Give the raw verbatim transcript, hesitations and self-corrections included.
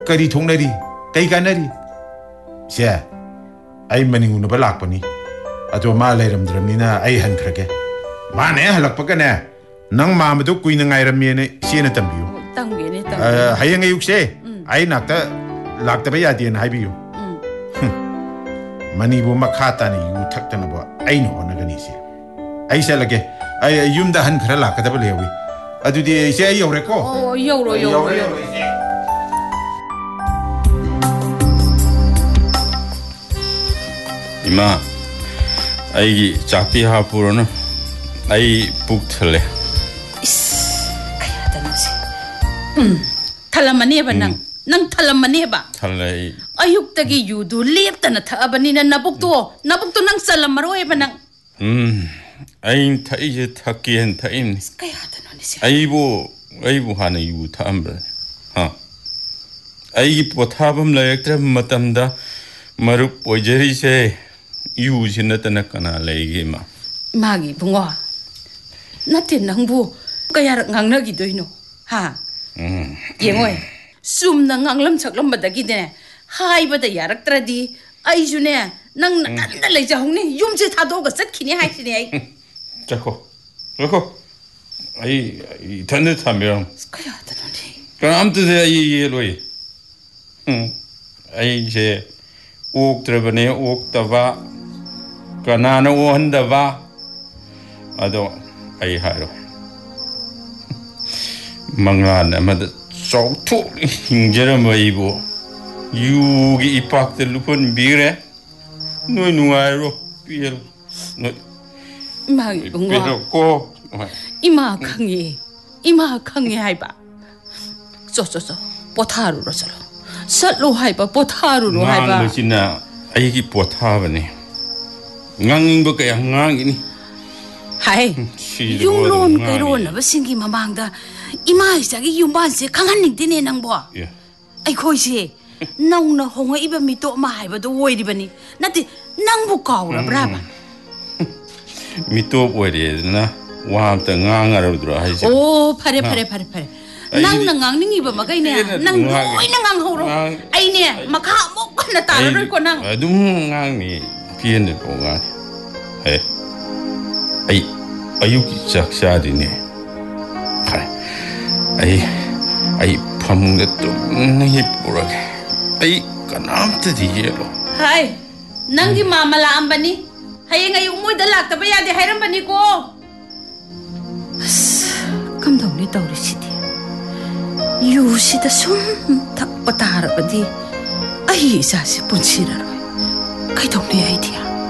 Kari thongnari kai kanari se ai maninguna balakpani ado ma leiramdramnina ai hankrage mane halakpakane nang mamadu kuina ngairamene sena tambiu tangene tang hayang ayukse ai nakta laktaba yadien haibiu manibu makhata ni yu thaktana ba ai no nagani se ai selage ai yumda han khara lakadaba lewi adudi se ai yore ko oh yoro yoro Ima, aigi chakti hapurona, ai puk thale. Is, kaya tano si. Hmm, thalamane ba nang, nang thalamane ba? Thalai. Ayuk tagi yudu lep ta na thaabani na nabuk to, nabuk to nang salamaroy ba nang. Hmm, ai thai je thakien thain. Kaya tano ni si. Ai bo, ai bo hana yu thambre. Ha. Ai pothabam layaktra matamda marup ojeri se. Yu sinatana kana legi ma magi bungo natin nangbu kaya ngangna gidoino ha mm yengoi sum na nganglam chaklam badagi de hai bada yaraktradi ai june nang nakanda leja hongne yumje thadoga sakkhini hai sini ai chako loko ai thande thambiram kaya tanoni kamte de ai yeloi hm ai je ok trebane ok tava kanana ohanda ado ai haro mangan amada chautu hingjera maibo yugi ipak te lupon bire noi nuairo piel noi magi bungo ko ima khangi ima khangi hai ba so so so potharu ro chalo satlo hai ba potharu ro hai ba ngang sina ai gi pothabane nganging ba kaya ngangini hai yung lon kay ron na ba singi mamangda ima isagi yung banse kanganing dine nang bo ay koy si nang na honga iba mito mahay ba do woy di ba ni nati nang bu kaw ra braba mito woy na wam ta ngangaraw dro hay siya oh pare pare pare pare nang nangang ning iba magay na nang noy nangang horo ay niya makahamok ka na taro ko nang adum ngang ni piende ko nga eh ay ayuki jaksa dine kare ay ay pamung to ngi purage ay kanam te dielo hay nangi mamala ambani hay ngay umuy dalak tabaya di hayram bani ko kamdaw ni tawri sidi yu sida sum tak patara badi ay isa si punsira kay daw ni ay diya